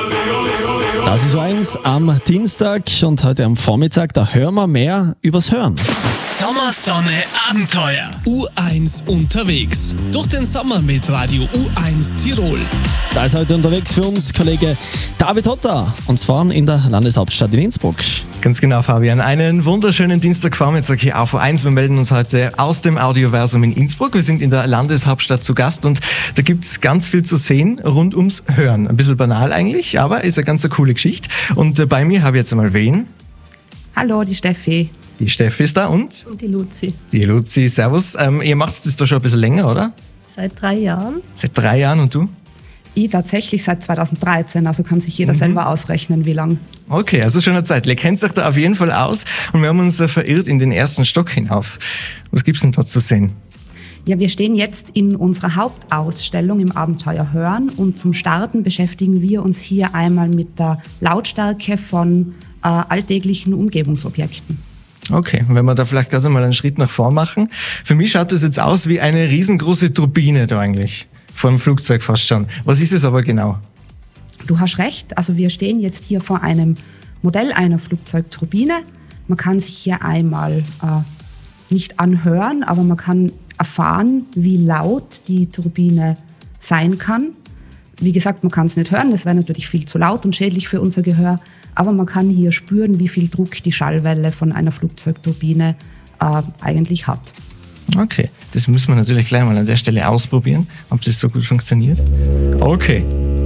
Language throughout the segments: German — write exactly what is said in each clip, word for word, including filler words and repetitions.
Das ist so eins am Dienstag und heute am Vormittag, da hören wir mehr übers Hören. Sommer, Sonne, Abenteuer. U eins unterwegs. Durch den Sommer mit Radio U eins Tirol. Da ist heute unterwegs für uns Kollege David Hotter, und zwar in der Landeshauptstadt in Innsbruck. Ganz genau, Fabian. Einen wunderschönen Dienstagvormittag hier auf U eins. Wir melden uns heute aus dem Audioversum in Innsbruck. Wir sind in der Landeshauptstadt zu Gast und da gibt's ganz viel zu sehen rund ums Hören. Ein bisschen banal eigentlich, aber ist eine ganz eine coole Geschichte. Und bei mir habe ich jetzt einmal wen? Hallo, die Steffi. Die Steffi ist da und? Und die Luzi. Die Luzi, servus. Ähm, ihr macht das da schon ein bisschen länger, oder? Seit drei Jahren. Seit drei Jahren und du? Ich tatsächlich seit zweitausenddreizehn, also kann sich jeder mhm. selber ausrechnen, wie lang. Okay, also schon eine Zeit. Ihr kennt euch da auf jeden Fall aus und wir haben uns äh, verirrt in den ersten Stock hinauf. Was gibt's denn dort zu sehen? Ja, wir stehen jetzt in unserer Hauptausstellung im Abenteuer Hören und zum Starten beschäftigen wir uns hier einmal mit der Lautstärke von äh, alltäglichen Umgebungsobjekten. Okay, wenn wir da vielleicht gerade mal einen Schritt nach vorn machen. Für mich schaut das jetzt aus wie eine riesengroße Turbine da eigentlich. Vor dem Flugzeug fast schon. Was ist es aber genau? Du hast recht, also wir stehen jetzt hier vor einem Modell einer Flugzeugturbine. Man kann sich hier einmal äh, nicht anhören, aber man kann erfahren, wie laut die Turbine sein kann. Wie gesagt, man kann es nicht hören, das wäre natürlich viel zu laut und schädlich für unser Gehör. Aber man kann hier spüren, wie viel Druck die Schallwelle von einer Flugzeugturbine äh, eigentlich hat. Okay, das müssen wir natürlich gleich mal an der Stelle ausprobieren, ob das so gut funktioniert. Okay.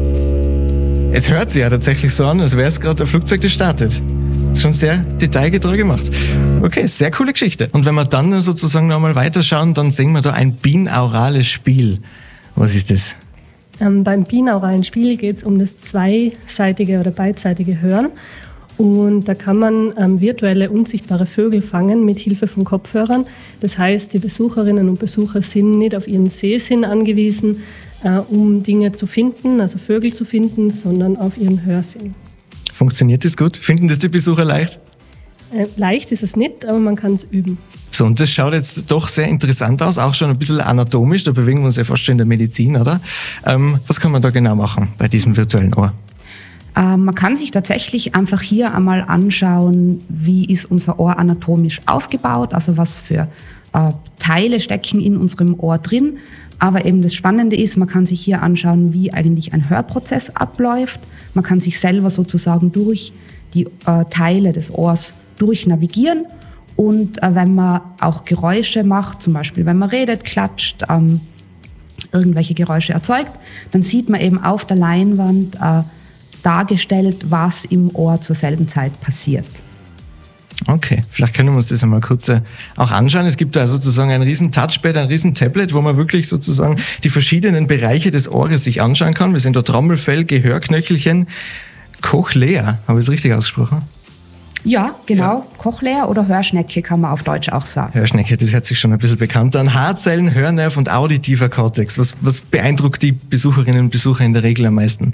Es hört sich ja tatsächlich so an, als wäre es gerade ein Flugzeug, das startet. Das ist schon sehr detailgetreu gemacht. Okay, sehr coole Geschichte. Und wenn wir dann sozusagen nochmal weiterschauen, dann sehen wir da ein binaurales Spiel. Was ist das? Ähm, beim binauralen Spiel geht es um das zweiseitige oder beidseitige Hören. Und da kann man ähm, virtuelle, unsichtbare Vögel fangen mit Hilfe von Kopfhörern. Das heißt, die Besucherinnen und Besucher sind nicht auf ihren Sehsinn angewiesen, äh, um Dinge zu finden, also Vögel zu finden, sondern auf ihren Hörsinn. Funktioniert das gut? Finden das die Besucher leicht? Äh, leicht ist es nicht, aber man kann es üben. So, und das schaut jetzt doch sehr interessant aus, auch schon ein bisschen anatomisch, da bewegen wir uns ja fast schon in der Medizin, oder? Ähm, was kann man da genau machen bei diesem virtuellen Ohr? Äh, man kann sich tatsächlich einfach hier einmal anschauen, wie ist unser Ohr anatomisch aufgebaut, also was für äh, Teile stecken in unserem Ohr drin. Aber eben das Spannende ist, man kann sich hier anschauen, wie eigentlich ein Hörprozess abläuft. Man kann sich selber sozusagen durch die äh, Teile des Ohrs durchnavigieren. Und äh, wenn man auch Geräusche macht, zum Beispiel wenn man redet, klatscht, ähm, irgendwelche Geräusche erzeugt, dann sieht man eben auf der Leinwand äh, dargestellt, was im Ohr zur selben Zeit passiert. Okay, vielleicht können wir uns das einmal kurz äh, auch anschauen. Es gibt da sozusagen ein riesen Touchpad, ein riesen Tablet, wo man wirklich sozusagen die verschiedenen Bereiche des Ohres sich anschauen kann. Wir sehen da Trommelfell, Gehörknöchelchen, Cochlea. Habe ich es richtig ausgesprochen? Ja, genau. Ja. Cochlea oder Hörschnecke kann man auf Deutsch auch sagen. Hörschnecke, das hört sich schon ein bisschen bekannt an. Haarzellen, Hörnerv und auditiver Kortex. Was, was beeindruckt die Besucherinnen und Besucher in der Regel am meisten?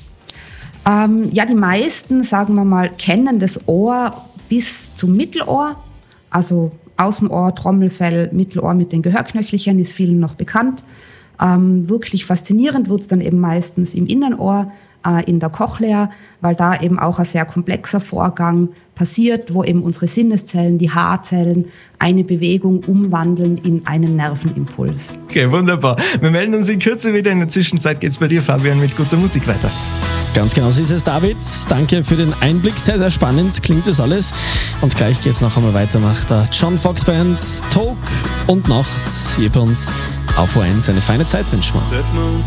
Ähm, ja, die meisten, sagen wir mal, kennen das Ohr bis zum Mittelohr. Also Außenohr, Trommelfell, Mittelohr mit den Gehörknöchelchen ist vielen noch bekannt. Ähm, wirklich faszinierend wird es dann eben meistens im Innenohr, äh, in der Cochlea, weil da eben auch ein sehr komplexer Vorgang passiert, wo eben unsere Sinneszellen, die Haarzellen, eine Bewegung umwandeln in einen Nervenimpuls. Okay, wunderbar. Wir melden uns in Kürze wieder. In der Zwischenzeit geht's bei dir, Fabian, mit guter Musik weiter. Ganz genau so ist es, David. Danke für den Einblick. Sehr, sehr spannend klingt das alles. Und gleich geht's noch einmal weiter nach der John Fox Band, Talk und Nacht. Hier bei uns auf U eins eine feine Zeit wünschen wir.